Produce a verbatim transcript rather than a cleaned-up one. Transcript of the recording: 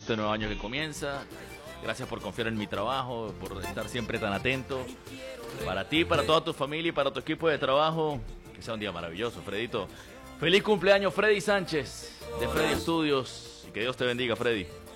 este nuevo año que comienza. Gracias por confiar en mi trabajo, por estar siempre tan atento. Para ti, para toda tu familia y para tu equipo de trabajo, que sea un día maravilloso, Fredito. Feliz cumpleaños, Freddy Sánchez, de Freddy Studios. Y que Dios te bendiga, Freddy.